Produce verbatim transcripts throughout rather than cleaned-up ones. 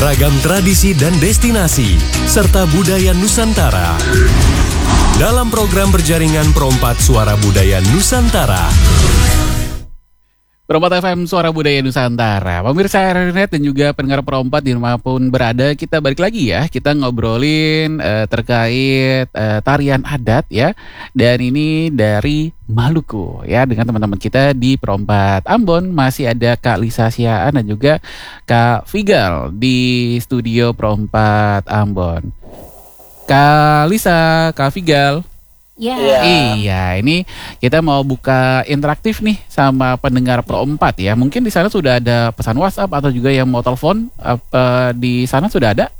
beragam tradisi dan destinasi, serta budaya Nusantara. Dalam program berjaringan Perompat Suara Budaya Nusantara. Perompat F M Suara Budaya Nusantara. Pemirsa R R Net dan juga pendengar Perompat dimanapun berada, kita balik lagi ya. Kita ngobrolin uh, terkait uh, tarian adat ya. Dan ini dari Maluku ya, dengan teman-teman kita di Perompat Ambon. Masih ada Kak Lisa Siaan dan juga Kak Figal di studio Perompat Ambon. Kak Lisa, Kak Figal. Ya. Yeah. Iya, ini kita mau buka interaktif nih sama pendengar Perompat ya. Mungkin di sana sudah ada pesan WhatsApp atau juga yang mau telepon, apa di sana sudah ada?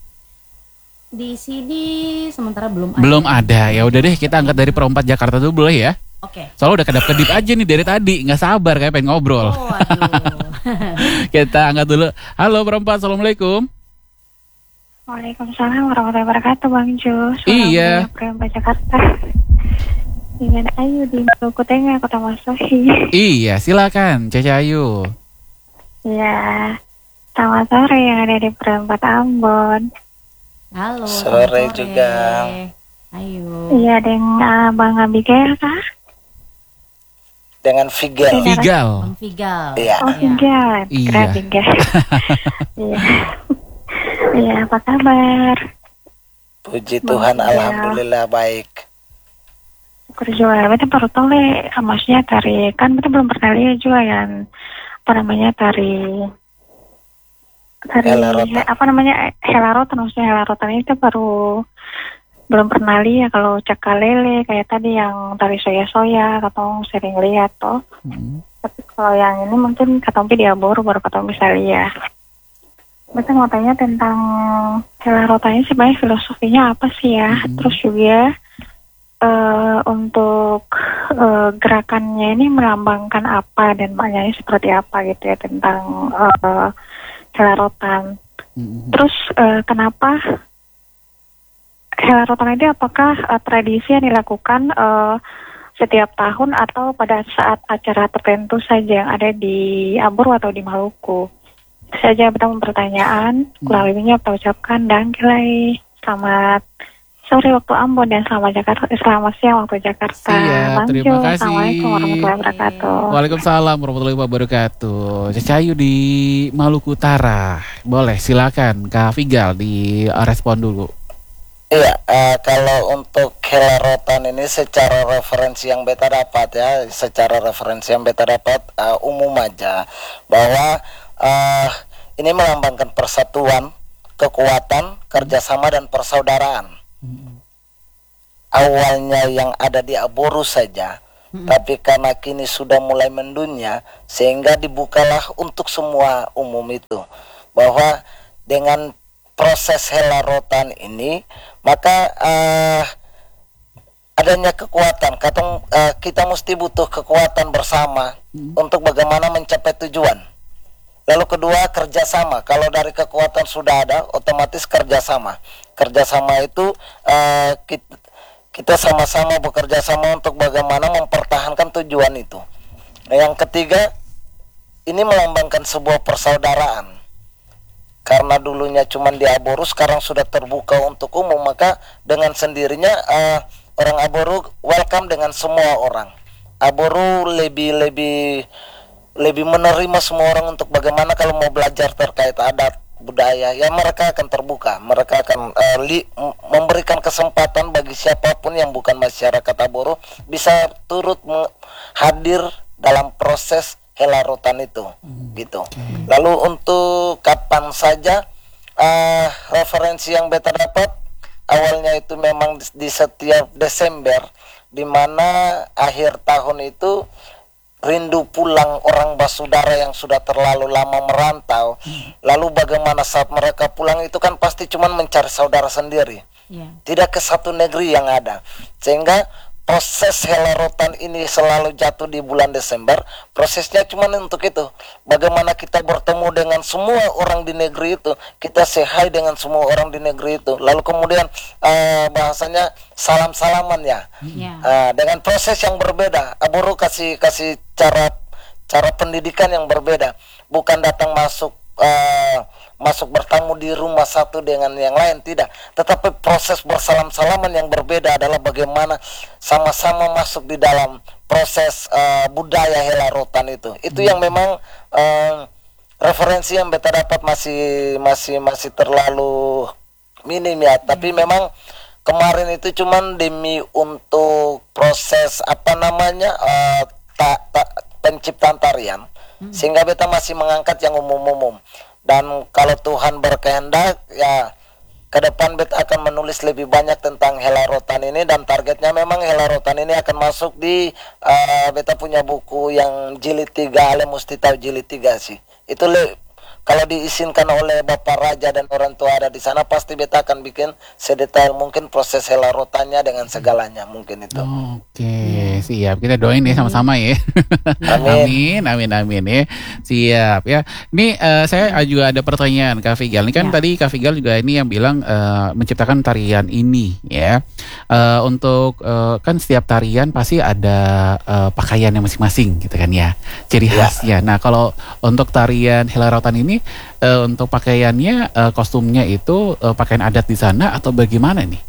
Di sini sementara belum ada. Belum ada. Ya udah deh, kita angkat dari Perompat Jakarta dulu boleh ya? Oke. Soalnya udah kedap-kedip aja nih dari tadi, nggak sabar kayak pengen ngobrol. Oh, aduh. Kita angkat dulu. Halo Perompat, assalamualaikum. Waalaikumsalam warahmatullahi wabarakatuh, Bang Jo. Iya. Perompat Jakarta. Dengan Ayu di Maluku Tengah, Kota Masohi. Iya, silakan, Caca Ayu. Iya. Selamat sore yang ada di Perompat Ambon. Halo. Sore, sore juga. Ayo. Iya, dengan Bang Abigail kah? Dengan Figal. Figal. Bang Figal. Iya. Oh, Figal. Iya. Keren, Figal. Iya. Iya, apa kabar? Puji Tuhan, Bang, alhamdulillah baik. Syukur juga. Beta baru tahu le, maksudnya tari, kan beta belum pernah lihat juga yang apa namanya tari tari Helarotan. apa namanya helarotan, maksudnya helarotan itu baru belum pernah lihat. Kalau cakalele kayak tadi yang tari soya-soya katong sering lihat toh. Hmm. Tapi kalau yang ini mungkin katong di Aboru baru katong bisa lihat. Beta mau tanya tentang helarotannya sebenarnya filosofinya apa sih ya? Hmm. Terus juga uh, untuk uh, gerakannya ini melambangkan apa dan maknanya seperti apa gitu ya tentang uh, helarotan. Hmm. Terus uh, kenapa helarotan itu apakah uh, tradisi yang dilakukan uh, setiap tahun atau pada saat acara tertentu saja yang ada di Ambon atau di Maluku? Saja bertemu pertanyaan, kurang lebihnya saya ucapkan dan kilai selamat sore waktu Ambon dan selamat Jakarta, selamat siang waktu Jakarta. Siap, Bang terima Jo, kasih. Assalamualaikum warahmatullahi wabarakatuh. Waalaikumsalam warahmatullahi wabarakatuh. Caca Ayu di Maluku Utara. Boleh, silakan Kak Figal di respon dulu. Iya, uh, kalau untuk helarotan ini secara referensi yang beta dapat ya, secara referensi yang beta dapat uh, umum aja bahwa Uh, ini melambangkan persatuan, kekuatan, kerjasama dan persaudaraan. Hmm. Awalnya yang ada di Aboru saja, hmm. tapi karena kini sudah mulai mendunia, sehingga dibukalah untuk semua umum itu. Bahwa dengan proses helarotan ini, maka uh, adanya kekuatan. Katong, uh, kita mesti butuh kekuatan bersama hmm. untuk bagaimana mencapai tujuan. Lalu kedua, kerjasama. Kalau dari kekuatan sudah ada, otomatis kerjasama. Kerjasama itu uh, kita, kita sama-sama bekerja sama untuk bagaimana mempertahankan tujuan itu. Nah, yang ketiga, ini melambangkan sebuah persaudaraan. Karena dulunya cuma di Aboru, sekarang sudah terbuka untuk umum, maka dengan sendirinya uh, orang Aboru welcome dengan semua orang. Aboru lebih lebih lebih menerima semua orang untuk bagaimana kalau mau belajar terkait adat budaya, ya mereka akan terbuka, mereka akan uh, li, memberikan kesempatan bagi siapapun yang bukan masyarakat Aboru bisa turut hadir dalam proses helarotan itu, hmm. gitu. Hmm. Lalu untuk kapan saja uh, referensi yang beta dapat awalnya itu memang di, di setiap Desember, di mana akhir tahun itu rindu pulang orang basudara yang sudah terlalu lama merantau. Hmm. Lalu bagaimana saat mereka pulang itu kan pasti cuma mencari saudara sendiri, yeah. tidak ke satu negeri yang ada. Sehingga proses helarotan ini selalu jatuh di bulan Desember. Prosesnya cuma untuk itu, bagaimana kita bertemu dengan semua orang di negeri itu, kita say hi dengan semua orang di negeri itu. Lalu kemudian uh, bahasanya salam-salaman ya, yeah. uh, dengan proses yang berbeda. Aboru kasih kasih cara cara pendidikan yang berbeda, bukan datang masuk uh, masuk bertamu di rumah satu dengan yang lain, tidak. Tetapi proses bersalam-salaman yang berbeda adalah bagaimana sama-sama masuk di dalam proses uh, budaya Hela Rotan itu. Itu yang memang uh, referensi yang beta dapat masih masih masih terlalu minim ya. Tapi memang kemarin itu cuman demi untuk proses apa namanya uh, ta, ta, penciptaan tarian, hmm. sehingga beta masih mengangkat yang umum-umum. Dan kalau Tuhan berkehendak ya ke depan beta akan menulis lebih banyak tentang Hela Rotan ini, dan targetnya memang Hela Rotan ini akan masuk di uh, beta punya buku yang jilid tiga, Ale mesti tahu jilid tiga sih. Itu le kalau diizinkan oleh Bapak Raja dan orang tua ada di sana, pasti beta akan bikin sedetail mungkin proses Hela Rotannya dengan segalanya mungkin itu. Oke, siap. Kita doain ya sama-sama ya. Amin, amin, amin ya. Siap ya. Ini uh, saya juga ada pertanyaan Kak Figal. Ini kan ya. Tadi Kak Figal juga ini yang bilang uh, menciptakan tarian ini ya. Uh, untuk uh, kan setiap tarian pasti ada uh, pakaian yang masing-masing gitu kan ya. Ciri khasnya. Ya. Nah, kalau untuk tarian Hela Rotan ini uh, untuk pakaiannya, uh, kostumnya itu uh, pakaian adat di sana atau bagaimana nih?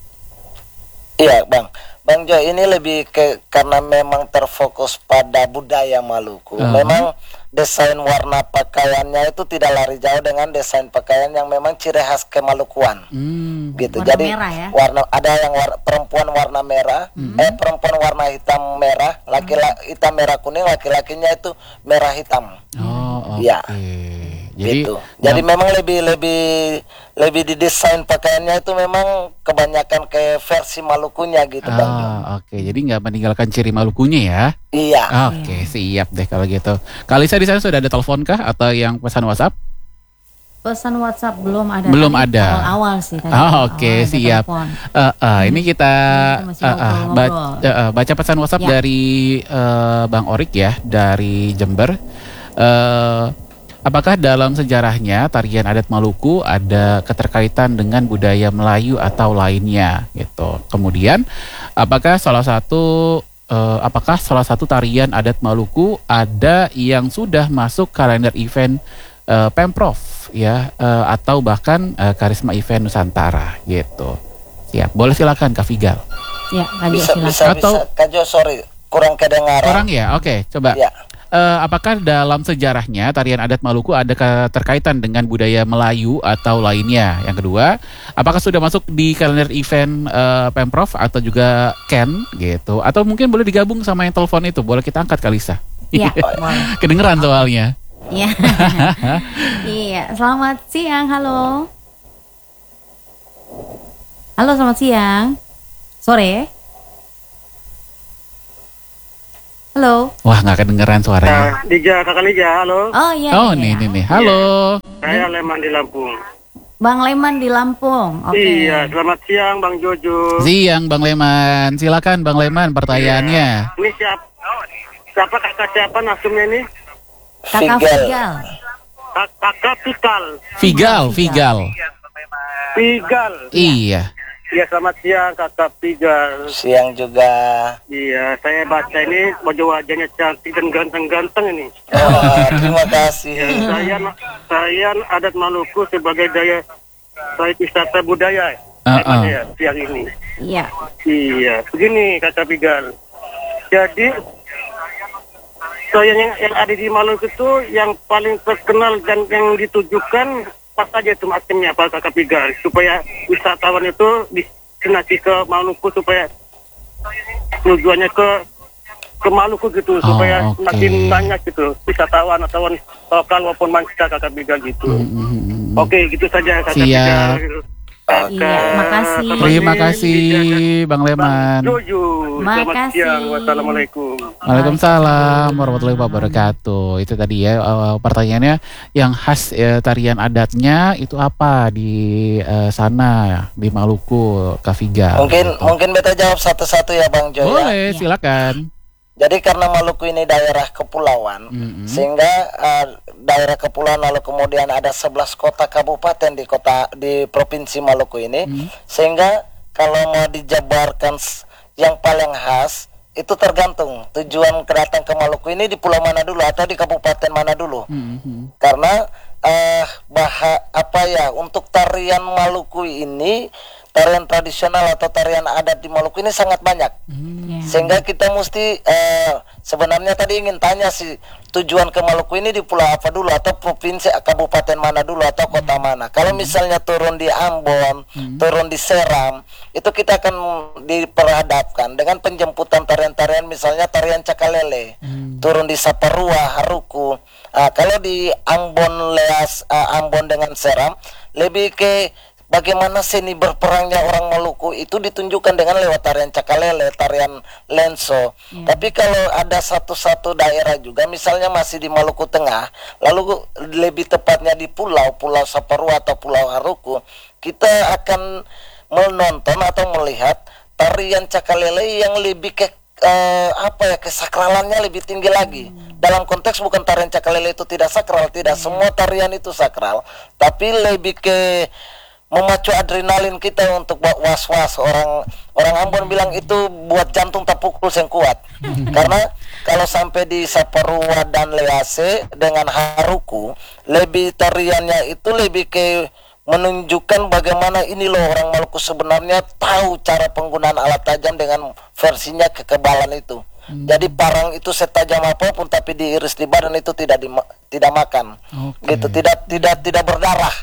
Iya, Bang. Bang Jo, ini lebih ke karena memang terfokus pada budaya Maluku. Uh-huh. Memang desain warna pakaiannya itu tidak lari jauh dengan desain pakaian yang memang ciri khas kemalukuan. Hmm. Gitu. Warna Jadi merah ya? warna ada yang war, perempuan warna merah, hmm. eh perempuan warna hitam merah, laki-laki hitam merah kuning, laki-lakinya itu merah hitam. Oh, oke. Okay. Ya. Jadi, gitu. Jadi ya. memang lebih lebih lebih didesain pakaiannya itu memang kebanyakan ke versi Malukunya gitu, ah, Bang. Oke, okay. Jadi nggak meninggalkan ciri Malukunya ya? Iya. Oke, okay, siap deh kalau gitu. Kalisa di sana sudah ada telepon kah atau yang pesan WhatsApp? Pesan WhatsApp belum ada. Belum ada. Awal-awal sih. Tadi oh, Oke, okay, siap. Uh, uh, ini kita uh, uh, baca, uh, baca pesan WhatsApp ya. Dari uh, Bang Orik ya, dari Jember. Uh, Apakah dalam sejarahnya tarian adat Maluku ada keterkaitan dengan budaya Melayu atau lainnya gitu. Kemudian apakah salah satu uh, apakah salah satu tarian adat Maluku ada yang sudah masuk kalender event uh, Pemprov ya uh, atau bahkan uh, Karisma Event Nusantara gitu. Siap. Boleh silakan Kak Figal. Ya, bisa, silakan. bisa, atau bisa. Kak Jo, sorry, kurang kedengaran. Kurang ya? Oke, coba. Ya. Uh, apakah dalam sejarahnya tarian adat Maluku ada keterkaitan dengan budaya Melayu atau lainnya? Yang kedua, apakah sudah masuk di kalender event uh, Pemprov atau juga Ken gitu? Atau mungkin boleh digabung sama yang telepon itu? Boleh kita angkat Kalisa? Iya, boleh. Kedengeran soalnya. Iya. Iya, selamat siang, halo. Halo, selamat siang. Sore. Halo. Wah, nggak kedengeran suaranya. Nah, Dija, Kakak Dija, halo. Oh iya. Oh, iya. nih, nih, nih. Halo. Saya Leman di Lampung. Bang Leman di Lampung. Oke. Okay. Iya, selamat siang Bang Jojo. Siang Bang Leman. Silakan Bang Leman pertanyaannya. Iya. Ini siapa? Siapa kakak siapa nasumnya ini? Kakak Figal. Kakak Fikal. Figal, Figal. Figal. Iya. Iya, selamat siang Kakak Figal. Siang juga. Iya, saya baca ini wajah wajahnya cantik dan ganteng-ganteng ini. Oh, terima kasih. Ya, saya saya adat Maluku sebagai daya site wisata budaya. Uh -uh. Ya, siang ini. Iya. Iya, begini Kakak Figal. Jadi saya yang, yang ada di Maluku itu yang paling terkenal dan yang ditujukan pas saja itu maksudnya Pak Kakak Figal, supaya wisatawan itu destinasi ke Maluku supaya tujuannya ke ke Maluku gitu, oh, supaya okay. makin banyak gitu wisatawan atau lokal maupun mancanegara Kakak Figal gitu. Mm -hmm. Oke, gitu saja Kakak Figal. Iya, makasih. Terima kasih Bang Leman. Selamat siang. Wassalamualaikum. Waalaikumsalam warahmatullahi wabarakatuh. Itu tadi ya uh, pertanyaannya, yang khas uh, tarian adatnya itu apa di uh, sana di Maluku, Kak Figa? Mungkin gitu. Mungkin beta jawab satu-satu ya Bang Jo. Boleh, ya? Silakan. Jadi karena Maluku ini daerah kepulauan, mm-hmm. sehingga uh, daerah kepulauan lalu kemudian ada sebelas kota kabupaten di kota di provinsi Maluku ini, mm-hmm. sehingga kalau mau dijabarkan yang paling khas itu tergantung tujuan kedatang ke Maluku ini di pulau mana dulu atau di kabupaten mana dulu. Mm-hmm. Karena uh, baha apa ya untuk tarian Maluku ini, tarian tradisional atau tarian adat di Maluku ini sangat banyak. Hmm. Sehingga kita mesti uh, sebenarnya tadi ingin tanya sih tujuan ke Maluku ini di pulau apa dulu, atau provinsi kabupaten mana dulu, atau kota mana. Kalau misalnya turun di Ambon, hmm. turun di Seram, itu kita akan diperhadapkan dengan penjemputan tarian-tarian, misalnya tarian Cakalele, hmm. turun di Saparua, Haruku. Uh, kalau di Ambon Leas, uh, Ambon dengan Seram lebih ke bagaimana seni berperangnya orang Maluku itu ditunjukkan dengan lewat tarian Cakalele, tarian Lenso. Yeah. Tapi kalau ada satu-satu daerah juga, misalnya masih di Maluku Tengah, lalu lebih tepatnya di pulau, Pulau Saparua atau Pulau Haruku, kita akan menonton atau melihat tarian Cakalele yang lebih ke uh, apa ya, kesakralannya lebih tinggi lagi. Hmm. Dalam konteks bukan tarian Cakalele itu tidak sakral, tidak, yeah. semua tarian itu sakral, tapi lebih ke memacu adrenalin kita untuk buat was-was. Orang orang Ambon bilang itu buat jantung terpukul yang kuat. Karena kalau sampai di Saparua dan Lease dengan Haruku, lebih tariannya itu lebih ke menunjukkan bagaimana ini loh orang Maluku sebenarnya tahu cara penggunaan alat tajam dengan versinya kekebalan itu. Hmm. Jadi parang itu setajam apapun tapi diiris di badan itu tidak di, tidak makan. Okay. Gitu, tidak tidak tidak berdarah.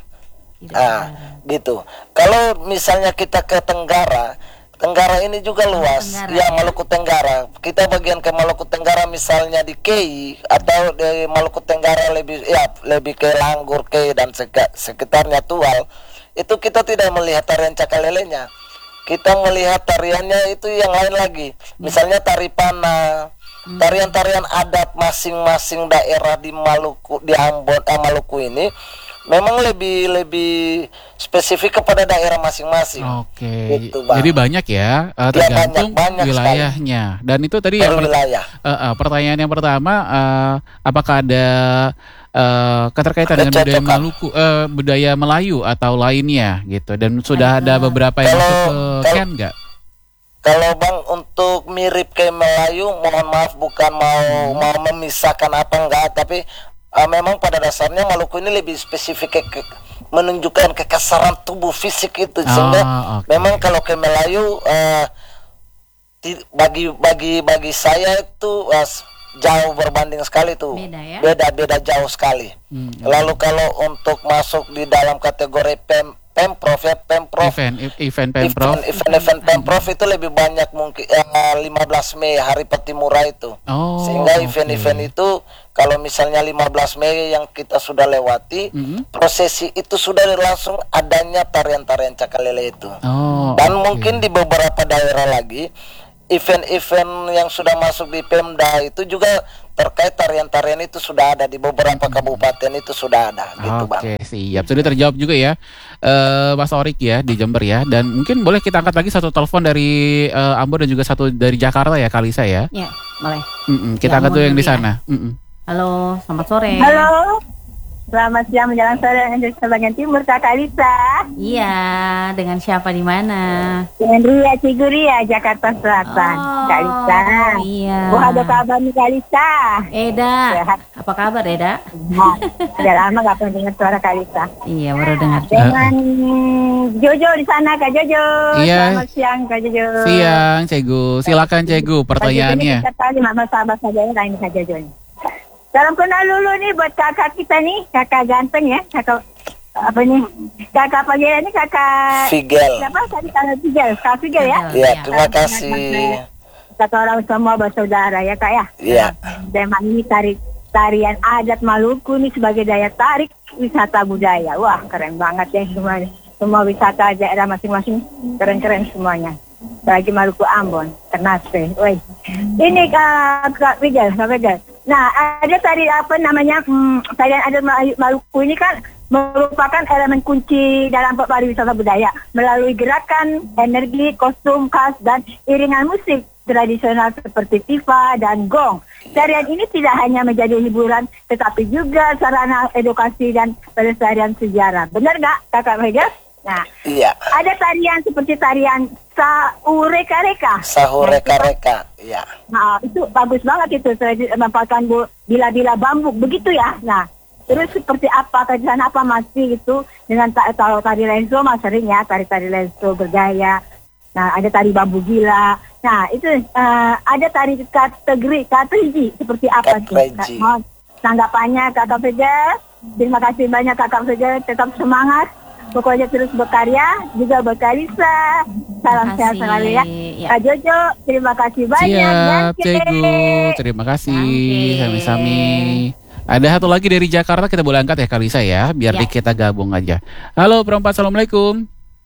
Ah, gitu. Kalau misalnya kita ke Tenggara, Tenggara ini juga luas. Tenggara, ya, Maluku Tenggara. Kita bagian ke Maluku Tenggara misalnya di Kei atau di Maluku Tenggara lebih ya lebih ke Langgur, Kei dan sekitarnya Tual. Itu kita tidak melihat tarian Cakalelenya. Kita melihat tariannya itu yang lain lagi. Misalnya tari Pana, tarian-tarian adat masing-masing daerah di Maluku, di Ambon, eh, Maluku ini memang lebih lebih spesifik kepada daerah masing-masing. Oke. Gitu, jadi banyak ya, uh, tergantung ya, banyak, banyak wilayahnya. Sekali. Dan itu tadi yang wilayah. Uh, uh, pertanyaan yang pertama, uh, apakah ada uh, keterkaitan ada dengan budaya cocokan. Maluku, uh, budaya Melayu atau lainnya gitu? Dan sudah ada beberapa yang kalau, masuk ke Ken nggak? Kalau Bang untuk mirip ke Melayu, mohon maaf bukan mau hmm. mau memisahkan apa enggak, tapi Uh, memang pada dasarnya Maluku ini lebih spesifik ke, ke, menunjukkan kekasaran tubuh fisik itu, sehingga oh, okay. memang kalau ke Melayu uh, di, bagi bagi bagi saya itu uh, jauh berbanding sekali tuh, beda ya? beda beda jauh sekali. Hmm. Lalu kalau untuk masuk di dalam kategori pem Pemprov ya, Pemprov event event Pemprov event event, event Pemprov itu lebih banyak mungkin eh, lima belas Mei Hari Peti Murah itu. Oh, sehingga event-event okay. itu kalau misalnya lima belas Mei yang kita sudah lewati, mm-hmm. prosesi itu sudah langsung adanya tarian-tarian Cakalele itu. Oh, dan okay. mungkin di beberapa daerah lagi event-event yang sudah masuk di Pemda itu juga terkait tarian-tarian itu sudah ada di beberapa kabupaten itu sudah ada gitu Bang. Oke, siap. Sudah terjawab juga ya uh, Mas Orik ya di Jember ya. Dan mungkin boleh kita angkat lagi satu telepon dari uh, Ambon dan juga satu dari Jakarta ya, Kalisa ya. Iya, boleh. Mm-mm, kita ya, angkat tuh yang di sana. Ya. Halo, selamat sore. Halo. Selamat siang menjelang sore Indonesia bagian timur, Kak Kalisa. Iya, dengan siapa di mana? Dengan Ria Ciguria, Jakarta Selatan. Oh, Kak Kalisa. Iya. Wah, ada kabar nih Kak Kalisa. Eda. Sehat. Apa kabar Eda? Nah, udah lama gak pernah dengar suara Kak Kalisa. Iya, baru dengar. Dengan Jojo di sana, Kak Jojo. Iya. Selamat siang, Kak Jojo. Siang, Cegu. Silakan Cegu, pertanyaannya. Kita tahu mama sahabat saja yang lain Kak Jojo nih. Salam kenal dulu nih buat kakak kita nih, kakak ganteng ya, kakak apa nih, kakak pagi ini kakak Figel. Siapa tadi kakak Figel, Kak Figel ya? Iya, terima kasih. Kata orang semua bersaudara ya Kak ya. Iya. Tema ini tari tarian adat Maluku nih sebagai daya tarik wisata budaya. Wah keren banget ya semuanya. Semua wisata daerah masing-masing keren-keren semuanya. Bagi Maluku Ambon, Ternate. Woi, ini Kak Kak Figel, Kak Figel. Nah, ada tari apa namanya, hmm, tarian adat Maluku ini kan merupakan elemen kunci dalam pariwisata budaya melalui gerakan, energi, kostum khas, dan iringan musik tradisional seperti tifa dan gong. Tarian ini tidak hanya menjadi hiburan, tetapi juga sarana edukasi dan pelestarian sejarah. Benar nggak, Kakak Vega? Nah, iya. Ada tarian seperti tarian Sahureka-reka. Sahureka-reka, iya. Nah, itu bagus banget itu, merupakan bila-bila bambu, begitu ya. Nah, Terus seperti apa kegiatan apa masih itu dengan ta- kalau tari lenso mas sering ya tari-tari lenso bergaya. Nah ada tari bambu gila. Nah itu uh, ada tari kategori kategori seperti apa sih? Mohon tanggapannya Kakak Vega. Terima kasih banyak Kakak Vega. Tetap semangat. Pokoknya terus berkarya juga berkarisa. Salam sehat selalu ya. ya. Kak Jojo, terima kasih banyak. Siap, Cegu. Terima kasih. Sami-sami. Ada satu lagi dari Jakarta, kita boleh angkat ya Kalisa ya, biar ya. kita gabung aja. Halo perempat, assalamualaikum.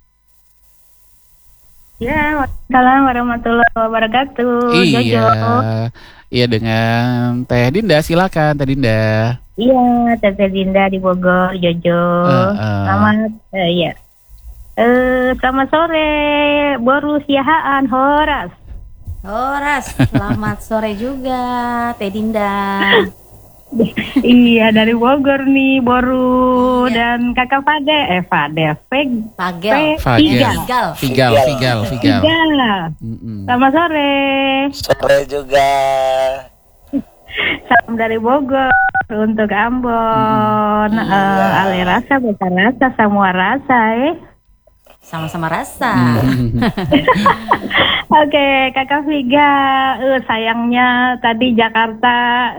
Ya, waalaikumsalam warahmatullahi wabarakatuh. Iya, Jojo. Iya dengan Teh Dinda, silakan Teh Dinda. Iya, Teh Dinda di Bogor, Jojo. Uh, uh. Selamat, uh, iya. Uh, selamat sore, Boru Siahaan Horas. Horas, selamat sore juga Teh Dinda. Iya dari Bogor nih Boru iya. Dan Kakak Fadel eh Fadel Feg Fagel Figal Figal Figal Figal Selamat sore. Sore juga. Salam dari Bogor untuk Ambon. hmm. uh, Ale rasa besar rasa semua rasa eh sama-sama rasa. Oke, okay, Kakak Viga, uh, sayangnya tadi Jakarta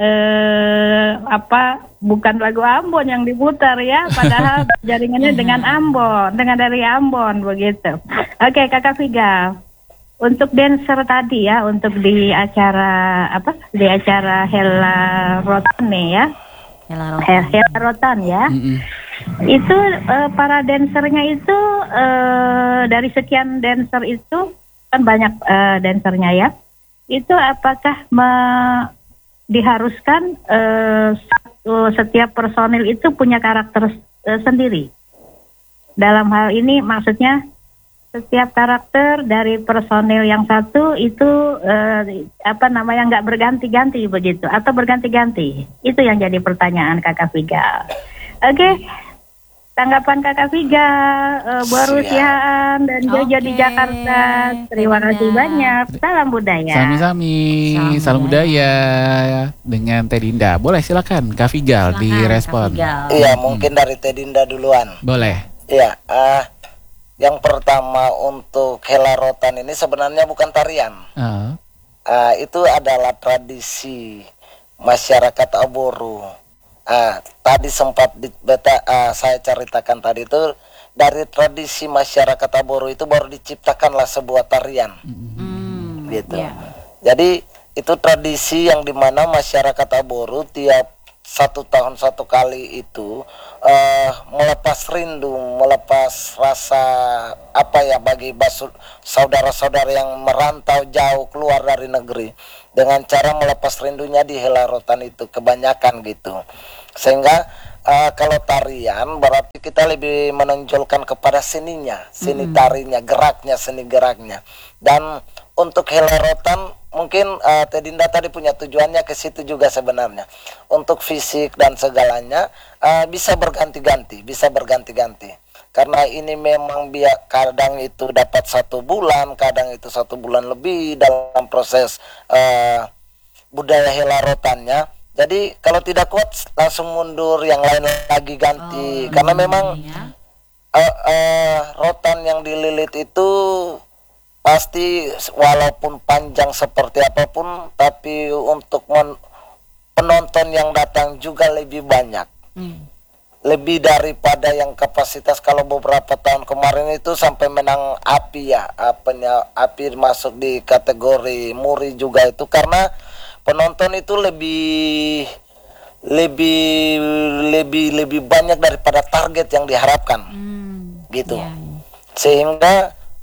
uh, apa bukan lagu Ambon yang diputar ya, padahal jaringannya dengan Ambon, dengan dari Ambon begitu. Oke, okay, Kakak Viga, untuk dancer tadi ya, untuk di acara apa? Di acara Hela Rotan nih ya. Hela Rotan. Hela Rotan ya. Mm-hmm. Itu uh, para dancernya itu uh, dari sekian dancer itu kan banyak uh, dancernya ya. Itu apakah me- diharuskan uh, setiap personil itu punya karakter uh, sendiri? Dalam hal ini maksudnya setiap karakter dari personil yang satu itu uh, apa namanya nggak berganti-ganti begitu atau berganti-ganti? Itu yang jadi pertanyaan Kakak Viga. Oke. Okay. Tanggapan Kakak Viga, uh, Boru Sihaan dan Jojo okay. di Jakarta. Terima kasih banyak. Salam budaya. Sami-sami. Salam, Salam budaya. budaya dengan Teh Dinda. Boleh silakan Kak Vigal direspon. Iya, mungkin dari Teh Dinda duluan. Boleh. Iya, uh, yang pertama untuk Hela Rotan ini sebenarnya bukan tarian. Uh. Uh, itu adalah tradisi masyarakat Aboru. Ah, tadi sempat di, beta, ah, saya ceritakan tadi itu dari tradisi masyarakat Aboru itu baru diciptakanlah sebuah tarian, mm, gitu. Yeah. Jadi itu tradisi yang dimana masyarakat Aboru tiap satu tahun satu kali itu uh, melepas rindu, melepas rasa apa ya bagi basu, saudara-saudara yang merantau jauh keluar dari negeri dengan cara melepas rindunya di Hela Rotan itu kebanyakan gitu. Sehingga uh, kalau tarian berarti kita lebih menonjolkan kepada seninya, seni tarinya, geraknya, seni geraknya. Dan untuk Hela Rotan mungkin uh, Teh Dinda tadi punya tujuannya ke situ juga sebenarnya. Untuk fisik dan segalanya uh, bisa berganti-ganti, bisa berganti-ganti. Karena ini memang biar kadang itu dapat satu bulan, kadang itu satu bulan lebih dalam proses uh, budaya Hela Rotannya. Jadi kalau tidak kuat langsung mundur, yang lain lagi ganti. Oh, karena memang ya. uh, uh, rotan yang dililit itu pasti walaupun panjang seperti apapun, tapi untuk men- penonton yang datang juga lebih banyak. Hmm. Lebih daripada yang kapasitas. Kalau beberapa tahun kemarin itu sampai menang api ya, apanya api masuk di kategori muri juga itu karena penonton itu lebih lebih lebih lebih banyak daripada target yang diharapkan, hmm, gitu. Yeah. Sehingga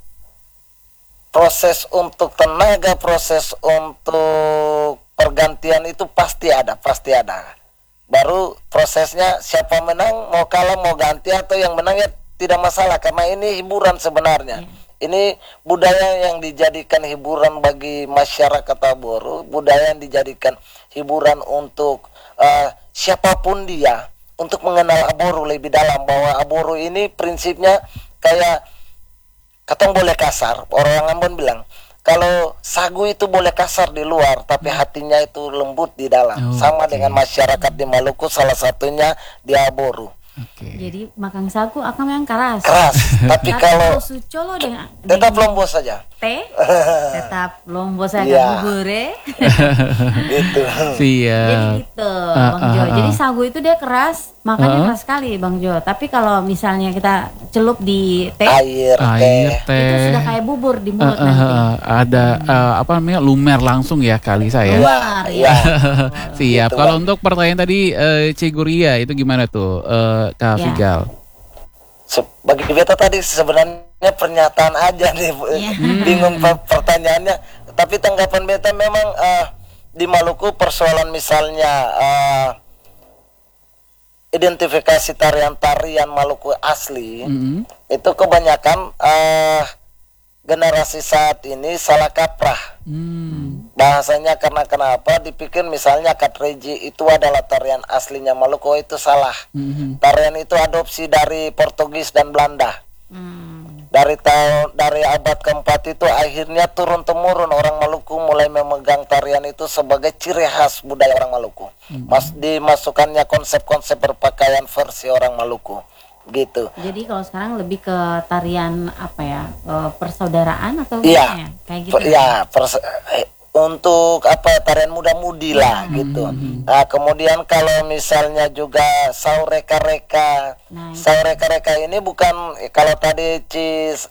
proses untuk tenaga, proses untuk pergantian itu pasti ada, pasti ada. Baru prosesnya siapa menang, mau kalah, mau ganti atau yang menang ya tidak masalah karena ini hiburan sebenarnya. Yeah. Ini budaya yang dijadikan hiburan bagi masyarakat Aboru, budaya yang dijadikan hiburan untuk uh, siapapun dia, untuk mengenal Aboru lebih dalam, bahwa Aboru ini prinsipnya kayak, katong boleh kasar, orang Ambon bilang, kalau sagu itu boleh kasar di luar, tapi hatinya itu lembut di dalam. Oh, Sama okay. dengan masyarakat di Maluku, salah satunya di Aboru. Oke. Jadi makan sagu akan yang keras. Keras, tapi kalau sucolo dengan tetap dengan lombok saja. teh tetap lombok saya Iya. bubur ya. Gitu. Jadi Siap. gitu, Ah, Bang ah, Jo. ah. Jadi sagu itu dia keras, makannya Ah. keras sekali, Bang Jo. Tapi kalau misalnya kita celup di teh, Air, Air teh. itu teh. sudah kayak bubur di Eh, mulut eh, nanti. eh, ada eh, apa namanya lumer langsung ya kali saya. Keluar, Iya. ya. Siap. Gitu, Kalau Bang. untuk pertanyaan tadi eh, Ciguria itu gimana tuh eh, Kak Ya. Figal? Se- Bagi beta tadi sebenarnya pernyataan aja nih, Bu. Iya. Bingung per- pertanyaannya. Tapi tanggapan beta memang eh, di Maluku persoalan misalnya eh, identifikasi tarian-tarian Maluku asli Mm-mm. itu kebanyakan eh, generasi saat ini salah kaprah. Hmm. Bahasanya karena kenapa dipikir misalnya Katreji itu adalah tarian aslinya Maluku, itu salah. Mhm. Tarian itu adopsi dari Portugis dan Belanda. Hmm. Dari tahun dari abad keempat itu akhirnya turun temurun orang Maluku mulai memegang tarian itu sebagai ciri khas budaya orang Maluku. Mas dimasukkannya konsep-konsep berpakaian versi orang Maluku. Gitu. Jadi kalau sekarang lebih ke tarian apa ya, eh, persaudaraan atau Iya. gimana ya? Kayak gitu. Per- ya, pers- eh, untuk apa ya, tarian muda-mudi lah gitu. Nah, kemudian kalau misalnya juga saureka-reka, Nah, itu. saureka-reka ini bukan eh, kalau tadi Cis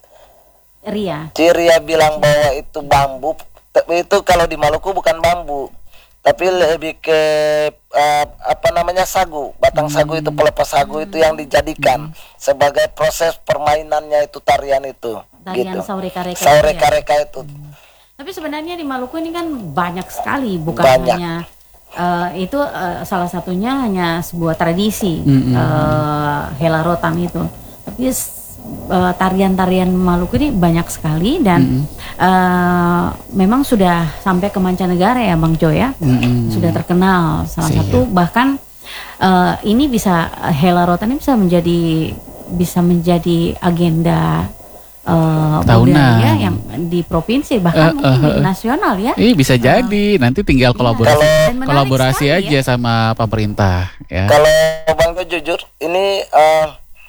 Ria. Ciria bilang bahwa itu bambu, tapi itu kalau di Maluku bukan bambu, tapi lebih ke eh, apa namanya sagu, batang sagu itu, pelepah sagu itu yang dijadikan sebagai proses permainannya itu tarian itu. Tarian gitu. saureka-reka itu ya? Saureka-reka itu. Tapi sebenarnya di Maluku ini kan banyak sekali, bukan Banyak. hanya eh, itu eh, salah satunya hanya sebuah tradisi Mm-mm. eh, Hela Rotan itu. Tapi s- eh, tarian-tarian Maluku ini banyak sekali dan eh, memang sudah sampai ke mancanegara ya Bang Jo ya. Mm-mm. Sudah terkenal salah Siap. satu bahkan eh, ini bisa Hela Rotan ini bisa menjadi bisa menjadi agenda eh, Tahunan. budaya yang di provinsi bahkan Eh, mungkin eh, di eh. nasional ya. Ih bisa jadi nanti tinggal kolaborasi Dan menarik kolaborasi sekali aja ya. sama pemerintah ya. Kalau Bang Jo jujur, ini eh,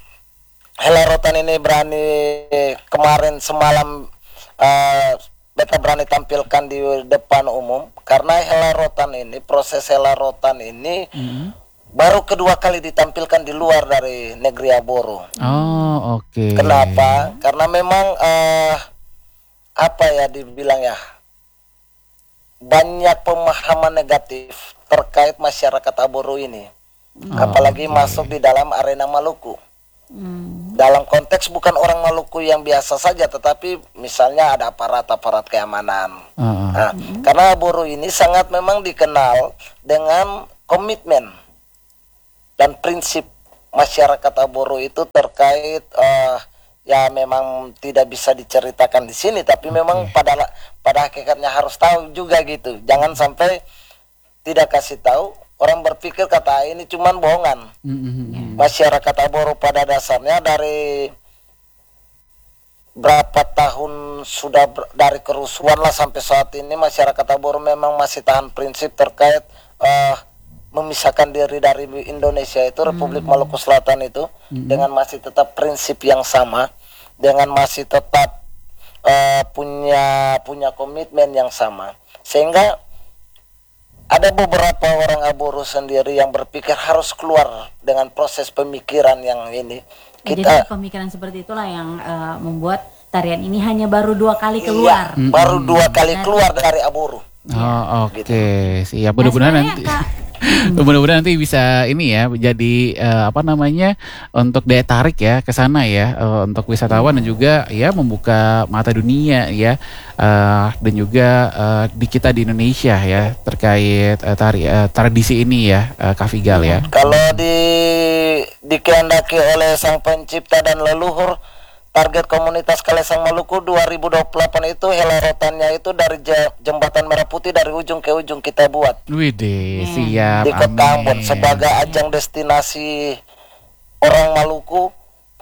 Hela Rotan ini berani kemarin semalam eh, beta berani tampilkan di depan umum karena Hela Rotan ini, proses Hela Rotan ini baru kedua kali ditampilkan di luar dari negeri Aboro. Oh oke. Kenapa? Karena memang eh, apa ya dibilang ya, banyak pemahaman negatif terkait masyarakat Aboro ini, apalagi masuk di dalam arena Maluku. Hmm. Dalam konteks bukan orang Maluku yang biasa saja, tetapi misalnya ada aparat-aparat keamanan. Heeh. Nah, karena Aboro ini sangat memang dikenal dengan komitmen dan prinsip masyarakat Aboro itu terkait eh, ya memang tidak bisa diceritakan di sini, tapi memang pada pada hakikatnya harus tahu juga gitu. Jangan sampai tidak kasih tahu, orang berpikir kata ini cuman bohongan. Mm-mm. Masyarakat Aboro pada dasarnya dari berapa tahun sudah ber- dari kerusuhan lah sampai saat ini masyarakat Aboro memang masih tahan prinsip terkait eh, memisahkan diri dari Indonesia itu Republik Maluku Selatan itu dengan masih tetap prinsip yang sama, dengan masih tetap eh, punya punya komitmen yang sama, sehingga ada beberapa orang Aboro sendiri yang berpikir harus keluar dengan proses pemikiran yang ini. Jadi Kita pemikiran seperti itulah yang eh, membuat tarian ini hanya baru dua kali iya, keluar. baru dua kali keluar dari Aboro. Oh oke Gitu. siap. Mudah-mudahan Nah, nanti sebenarnya, mudah-mudahan nanti bisa ini ya jadi eh, apa namanya untuk daya tarik ya ke sana ya eh, untuk wisatawan dan juga ya membuka mata dunia ya eh, dan juga eh, di kita di Indonesia ya terkait eh, tari eh, tradisi ini ya eh, Kak Figal ya. Kalau di dikehendaki oleh Sang Pencipta dan leluhur, target komunitas Kalesang Maluku dua ribu dua puluh delapan itu Hela Rotannya itu dari Ja- Jembatan Merah Putih dari ujung ke ujung kita buat Widih siap. di Kota Ambon amin. sebagai ajang destinasi orang Maluku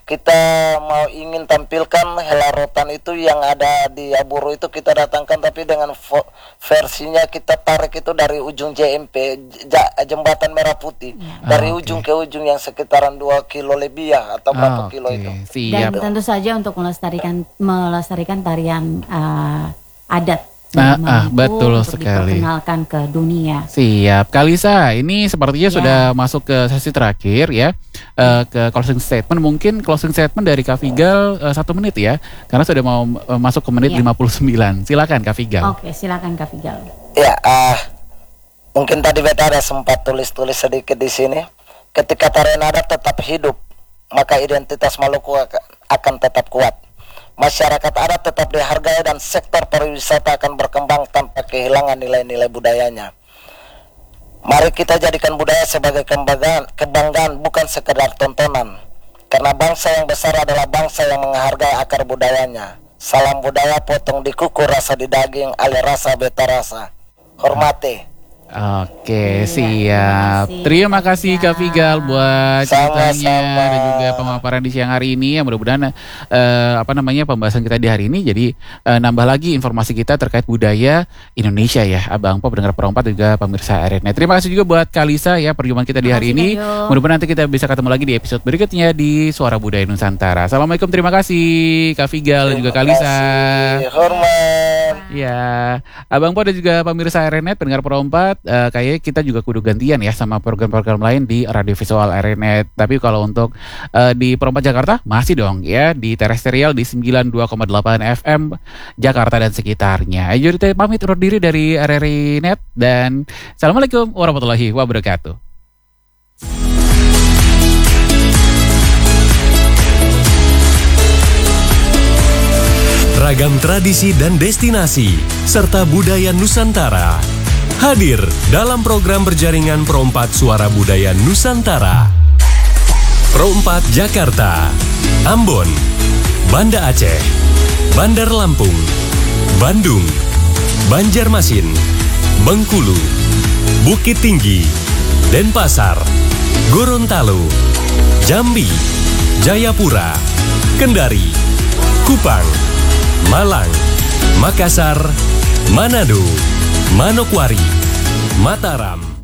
kita mau ingin tampilkan helarotan itu yang ada di Aburu itu kita datangkan, tapi dengan vo- versinya kita tarik itu dari ujung J M P, J- Jembatan Merah Putih, ya. dari oh, ujung okay. ke ujung yang sekitaran dua kilo lebih ya, atau berapa oh, kilo okay. itu. Siap. Dan tentu saja untuk melestarikan melestarikan tarian uh, adat. Nah, ah, Maluku betul untuk sekali. diperkenalkan ke dunia. Siap, Kalisa. Ini sepertinya Ya. sudah masuk ke sesi terakhir ya, uh, ke closing statement. Mungkin closing statement dari Kak Figal uh, satu menit ya, karena sudah mau uh, masuk ke menit Ya. lima puluh sembilan. Silakan Kak Figal. Oke, silakan Kak Figal. Ya, uh, mungkin tadi beta ada sempat tulis-tulis sedikit di sini. Ketika tarian adat tetap hidup, maka identitas Maluku akan tetap kuat. Masyarakat adat tetap dihargai dan sektor pariwisata akan berkembang tanpa kehilangan nilai-nilai budayanya. Mari kita jadikan budaya sebagai kebanggaan, kebanggaan bukan sekedar tontonan. Karena bangsa yang besar adalah bangsa yang menghargai akar budayanya. Salam budaya, potong di kuku, rasa di daging, alih rasa beta rasa. Hormati. Oke, Iya, siap. terima Terima kasih, kasih Kak Kak Figal buat Sama-sama. ceritanya dan juga pemaparan di siang hari ini. Ya, mudah-mudahan eh, apa namanya pembahasan kita di hari ini jadi eh, nambah lagi informasi kita terkait budaya Indonesia ya, Abang Po, pendengar perempat dan juga pemirsa R N. Terima kasih juga buat Kalisa ya perjumpaan kita di hari Terima ini. kasih, Kak Jo. Mudah-mudahan nanti kita bisa ketemu lagi di episode berikutnya di Suara Budaya Nusantara. Assalamualaikum, terima kasih Kak Figal dan juga Kalisa. Kasih, hormat. Ya, Abang Po dan juga pemirsa R N, pendengar perempat, uh, kayaknya kita juga kudu gantian ya sama program-program lain di radio visual R N. Tapi kalau untuk uh, di Perempat Jakarta masih dong ya di terestrial di sembilan puluh dua koma delapan F M Jakarta dan sekitarnya. Ayo kita pamit undur diri dari R R I Net dan Assalamualaikum warahmatullahi wabarakatuh. Ragam tradisi dan destinasi, serta budaya Nusantara. Hadir dalam program berjaringan Perompat Suara Budaya Nusantara. Perompat Jakarta, Ambon, Banda Aceh, Bandar Lampung, Bandung, Banjarmasin, Bengkulu, Bukit Tinggi, Denpasar, Gorontalo, Jambi, Jayapura, Kendari, Kupang, Malang, Makassar, Manado, Manokwari, Mataram,